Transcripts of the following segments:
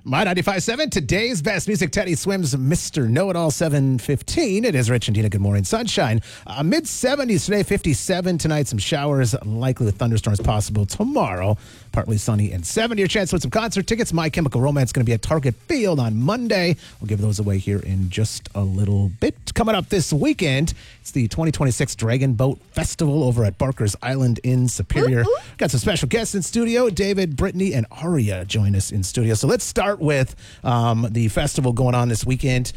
My 95.7, today's best music. Teddy Swims, Mr. Know-It-All, 7:15. It is Rich and Dina. Good morning. Sunshine. Mid-70s today, 57 tonight. Some showers, likely with thunderstorms possible tomorrow. Partly sunny and 70. Your chance to win some concert tickets. My Chemical Romance going to be at Target Field on Monday. We'll give those away here in just a little bit. Coming up this weekend, it's the 2026 Dragon Boat Festival over at Barker's Island in Superior. Got some special guests in studio. David, Brittany, and Aria join us in studio. So let's start with the festival going on this weekend.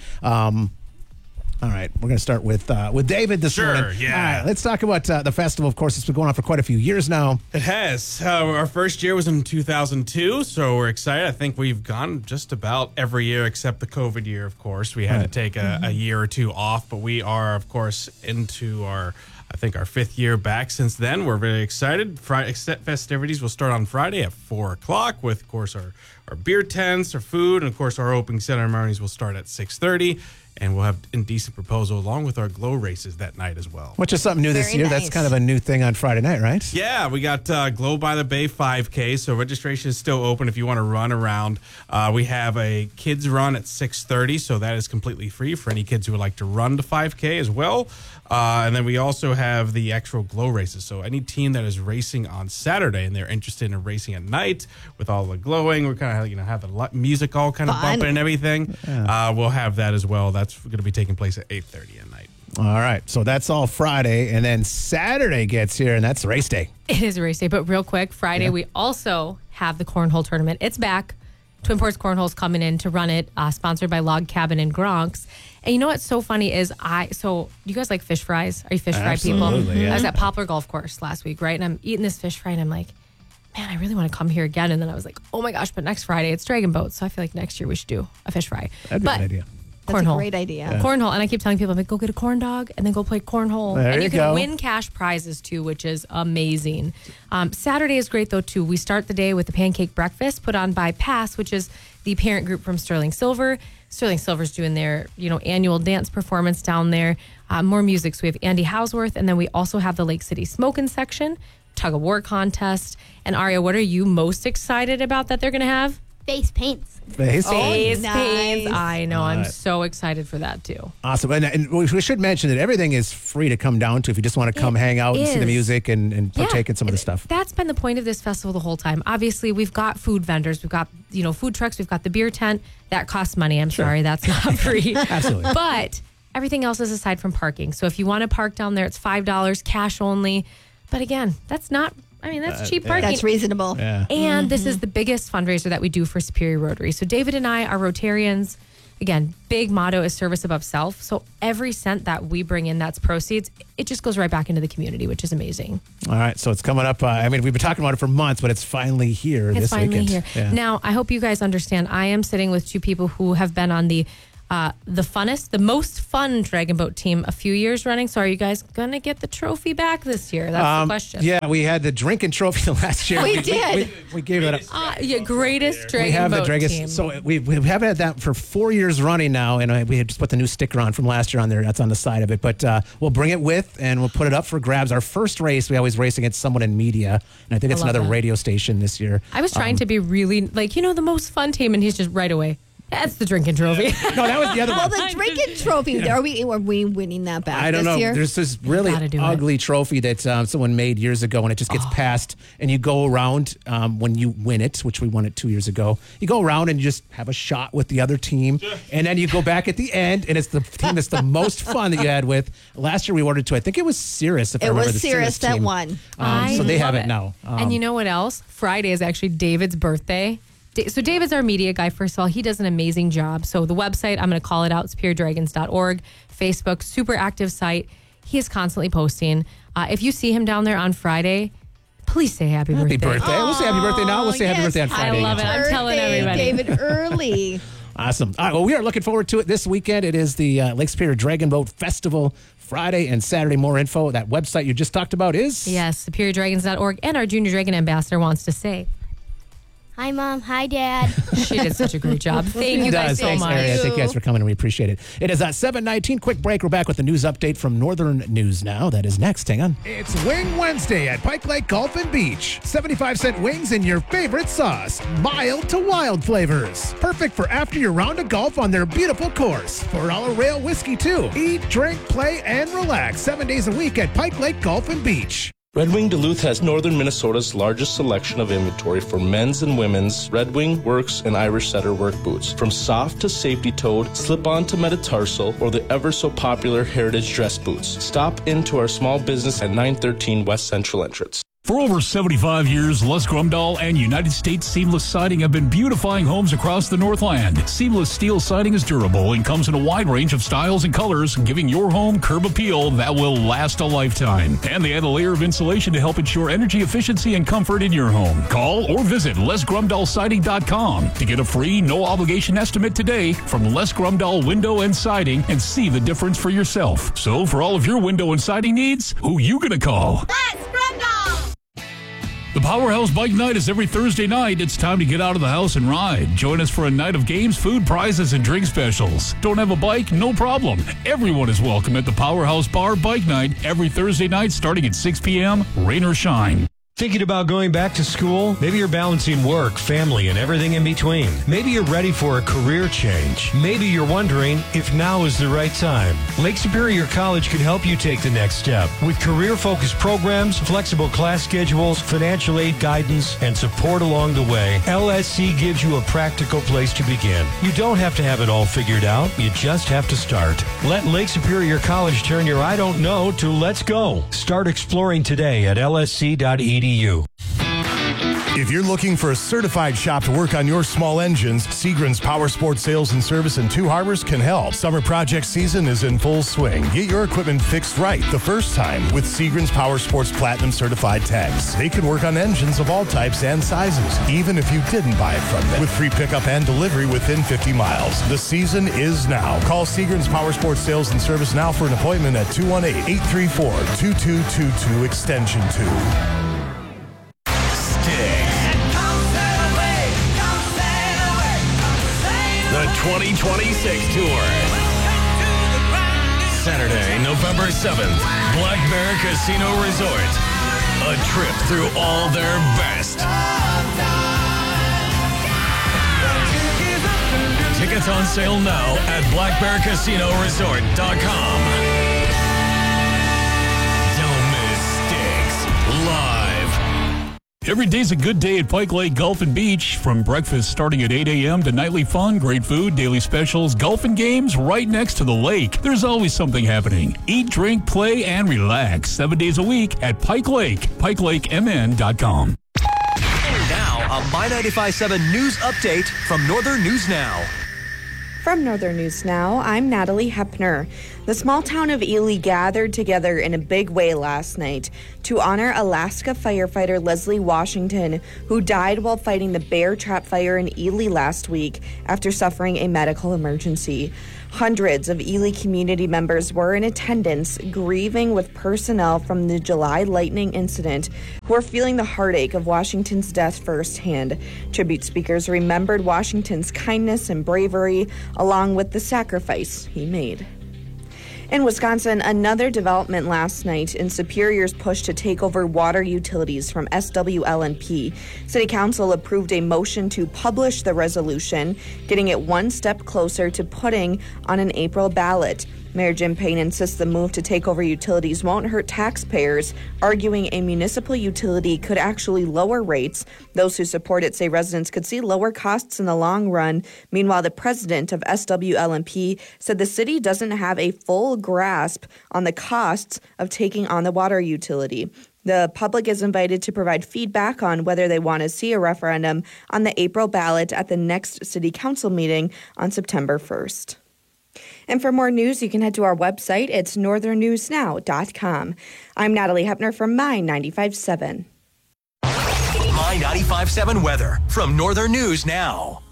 All right, we're going to start with David this morning. Yeah. All right, let's talk about the festival. Of course, it's been going on for quite a few years now. It has. Our first year was in 2002, so we're excited. I think we've gone just about every year except the COVID year, of course. We had to take a year or two off, but we are, of course, into our fifth year back since then. We're very excited. Festivities will start on Friday at 4 o'clock with, of course, our beer tents, our food, and, of course, our opening ceremonies will start at 6:30. And we'll have Indecent Proposal along with our glow races that night as well. Which is something new this year. Nice. That's kind of a new thing on Friday night, right? Yeah, we got Glow by the Bay 5K, so registration is still open if you want to run around. We have a kids run at 6:30, so that is completely free for any kids who would like to run the 5K as well. And then we also have the actual glow races. So any team that is racing on Saturday and they're interested in racing at night with all the glowing, we're kind of have the music all kind of bumping and everything. Yeah. We'll have that as well. That's going to be taking place at 8:30 at night. All right, so that's all Friday, and then Saturday gets here, and that's race day. It is race day, but real quick, Friday we also have the Cornhole Tournament. It's back. Twin Ports Cornhole's coming in to run it, sponsored by Log Cabin and Gronks. And you know what's so funny is do you guys like fish fries? Are you fish fry people? Yeah. I was at Poplar Golf Course last week, right? And I'm eating this fish fry, and I'm like, man, I really want to come here again. And then I was like, oh my gosh, but next Friday it's Dragon Boat, so I feel like next year we should do a fish fry. That'd be a good idea. That's Cornhole. a great idea. Yeah. Cornhole. And I keep telling people, I'm like, go get a corn dog and then go play cornhole. There and you you can go. win cash prizes too, which is amazing. Saturday is great though too. We start the day with the pancake breakfast put on by Pass, which is the parent group from Sterling Silver. Sterling Silver's doing their annual dance performance down there. More music. So we have Andy Housworth, and then we also have the Lake City Smokin' section, tug of war contest. And Aria, what are you most excited about that they're going to have? Face paints. Face Face nice. paints. I know. I'm right. so excited for that too. Awesome. And we should mention that everything is free to come down to if you just want to come hang out and see the is. music and partake in some of the stuff. That's been the point of this festival the whole time. Obviously, we've got food vendors, we've got food trucks, we've got the beer tent. That costs money. I'm sorry, that's not free. Absolutely. But everything else is aside from parking. So if you want to park down there, it's $5, cash only. But again, that's cheap parking. That's reasonable. Yeah. And this is the biggest fundraiser that we do for Superior Rotary. So David and I are Rotarians. Again, big motto is service above self. So every cent that we bring in that's proceeds, it just goes right back into the community, which is amazing. All right, so it's coming up. We've been talking about it for months, but it's finally here It's this finally weekend. here. Yeah. Now, I hope you guys understand, I am sitting with two people who have been on the most fun Dragon Boat team a few years running. So are you guys going to get the trophy back this year? That's the question. Yeah, we had the drinking trophy last year. We did. We gave it up. Greatest Dragon We have Boat the Dragon. team. So we have had that for 4 years running now, and we had just put the new sticker on from last year on there. That's on the side of it. But we'll bring it with, and we'll put it up for grabs. Our first race, we always race against someone in media, and I think it's love another that. radio station this year. I was trying to be really the most fun team, and he's just right away. That's the drinking trophy. No, that was the other Well, one. the drinking trophy, are we winning that back I don't this know. year? There's this really gotta do ugly trophy that someone made years ago, and it just gets passed. And you go around when you win it, which we won it 2 years ago. You go around and you just have a shot with the other team, and then you go back at the end, and it's the team that's the most fun that you had with. Last year we ordered to, I think it was Cirrus. If I It remember was the Cirrus that team. won. I So they have love it now. And you know what else? Friday is actually David's birthday. So David's our media guy, first of all. He does an amazing job. So the website, I'm going to call it out, superiordragons.org. Facebook, super active site. He is constantly posting. If you see him down there on Friday, please say happy birthday. Happy birthday. We'll say happy birthday now. We'll say happy yes. birthday on I Friday. love it. I'm telling everybody. David Early. Awesome. All right, well, we are looking forward to it this weekend. It is the Lake Superior Dragon Boat Festival, Friday and Saturday. More info. That website you just talked about is? Yes, superiordragons.org. And our Junior Dragon Ambassador wants to say Hi, Mom. Hi, Dad. She did such a great job. Thank you guys so Thanks, much. Ariana. Thank you guys for coming, and we appreciate it. It is 7:19. Quick break. We're back with the news update from Northern News Now. That is next. Hang on. It's Wing Wednesday at Pike Lake Golf and Beach. 75-cent wings in your favorite sauce. Mild to wild flavors. Perfect for after your round of golf on their beautiful course. $4 rail whiskey, too. Eat, drink, play, and relax 7 days a week at Pike Lake Golf and Beach. Red Wing Duluth has northern Minnesota's largest selection of inventory for men's and women's Red Wing, Works, and Irish Setter work boots. From soft to safety-toed, slip-on to metatarsal, or the ever-so-popular heritage dress boots. Stop into our small business at 913 West Central Entrance. For over 75 years, Les Grumdahl and United States Seamless Siding have been beautifying homes across the Northland. Seamless steel siding is durable and comes in a wide range of styles and colors, giving your home curb appeal that will last a lifetime. And they add a layer of insulation to help ensure energy efficiency and comfort in your home. Call or visit LesGrumdahlSiding.com to get a free, no-obligation estimate today from Les Grumdahl Window and Siding and see the difference for yourself. So for all of your window and siding needs, who you gonna call? Les Grumdahl! The Powerhouse Bike Night is every Thursday night. It's time to get out of the house and ride. Join us for a night of games, food, prizes, and drink specials. Don't have a bike? No problem. Everyone is welcome at the Powerhouse Bar Bike Night every Thursday night starting at 6 p.m., rain or shine. Thinking about going back to school? Maybe you're balancing work, family, and everything in between. Maybe you're ready for a career change. Maybe you're wondering if now is the right time. Lake Superior College can help you take the next step. With career-focused programs, flexible class schedules, financial aid guidance, and support along the way, LSC gives you a practical place to begin. You don't have to have it all figured out. You just have to start. Let Lake Superior College turn your I don't know to let's go. Start exploring today at lsc.edu. If you're looking for a certified shop to work on your small engines, Seagram's Power Sports Sales and Service in Two Harbors can help. Summer project season is in full swing. Get your equipment fixed right the first time with Seagram's Power Sports Platinum Certified Techs. They can work on engines of all types and sizes, even if you didn't buy it from them, with free pickup and delivery within 50 miles. The season is now. Call Seagram's Power Sports Sales and Service now for an appointment at 218-834-2222 extension 2. The 2026 Tour. Saturday, November 7th, Black Bear Casino Resort. A trip through all their best. Tickets on sale now at blackbearcasinoresort.com. Don't miss Styx live. Every day's a good day at Pike Lake Golf and Beach. From breakfast starting at 8 a.m. to nightly fun, great food, daily specials, golf and games right next to the lake. There's always something happening. Eat, drink, play, and relax 7 days a week at Pike Lake, PikeLakeMN.com. Now, a My 95.7 News Update from Northern News Now. From Northern News Now, I'm Natalie Hepner. The small town of Ely gathered together in a big way last night to honor Alaska firefighter Leslie Washington, who died while fighting the Bear Trap Fire in Ely last week after suffering a medical emergency. Hundreds of Ely community members were in attendance, grieving with personnel from the July lightning incident who are feeling the heartache of Washington's death firsthand. Tribute speakers remembered Washington's kindness and bravery, along with the sacrifice he made. In Wisconsin, another development last night in Superior's push to take over water utilities from SWLNP. City Council approved a motion to publish the resolution, getting it one step closer to putting on an April ballot. Mayor Jim Payne insists the move to take over utilities won't hurt taxpayers, arguing a municipal utility could actually lower rates. Those who support it say residents could see lower costs in the long run. Meanwhile, the president of SWLNP said the city doesn't have a full grasp on the costs of taking on the water utility. The public is invited to provide feedback on whether they want to see a referendum on the April ballot at the next city council meeting on September 1st. And for more news, you can head to our website. It's northernnewsnow.com. I'm Natalie Hepner from My 95.7. My 95.7 weather from Northern News Now.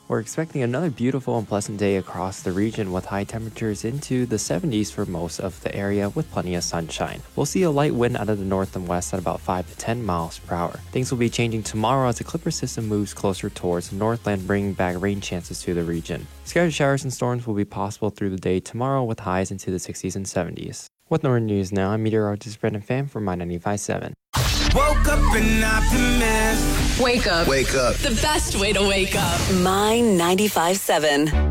We're expecting another beautiful and pleasant day across the region with high temperatures into the 70s for most of the area with plenty of sunshine. We'll see a light wind out of the north and west at about 5 to 10 miles per hour. Things will be changing tomorrow as the Clipper system moves closer towards the northland, bringing back rain chances to the region. Scattered showers and storms will be possible through the day tomorrow with highs into the 60s and 70s. With Northern News Now, I'm meteorologist Brendan Pham for My 95.7. Woke up an optimist. Wake up. Wake up. The best way to wake up. My 95.7.